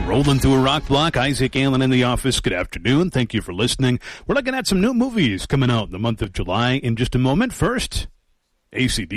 Rolling through a rock block. Isaac Allen in the office. Good afternoon. Thank you for listening. We're looking at some new movies coming out in the month of July in just a moment. First, AC/DC.